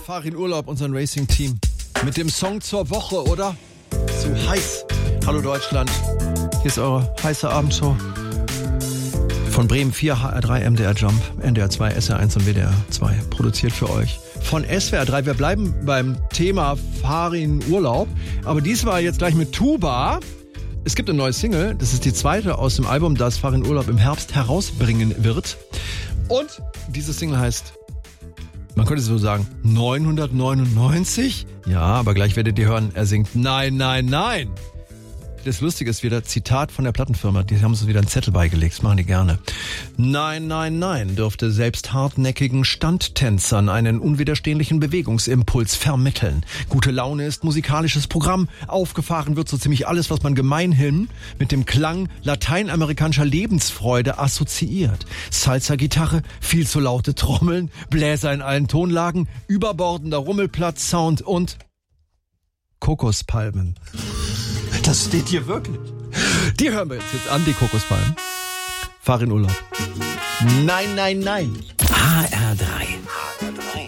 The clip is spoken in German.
Fahr in Urlaub, unseren Racing-Team. Mit dem Song zur Woche, oder? So heiß. Hallo Deutschland. Hier ist eure heiße Abendshow. Von Bremen 4, HR3, MDR Jump, NDR 2, SR1 und WDR 2. Produziert für euch. Von SWR 3. Wir bleiben beim Thema Fahr in Urlaub. Aber diesmal jetzt gleich mit Tuba. Es gibt eine neue Single. Das ist die zweite aus dem Album, das Fahr in Urlaub im Herbst herausbringen wird. Und diese Single heißt, man könnte so sagen, 999? Ja, aber gleich werdet ihr hören, er singt Nein, nein, nein. Das Lustige ist wieder, Zitat von der Plattenfirma, die haben uns wieder einen Zettel beigelegt, das machen die gerne. Nein, nein, nein, dürfte selbst hartnäckigen Standtänzern einen unwiderstehlichen Bewegungsimpuls vermitteln. Gute Laune ist musikalisches Programm, aufgefahren wird so ziemlich alles, was man gemeinhin mit dem Klang lateinamerikanischer Lebensfreude assoziiert. Salsa-Gitarre, viel zu laute Trommeln, Bläser in allen Tonlagen, überbordender Rummelplatz-Sound und Kokospalmen. Das steht hier wirklich. Die hören wir jetzt an, die Kokospalmen. Fahr in Urlaub. Nein, nein, nein. HR3.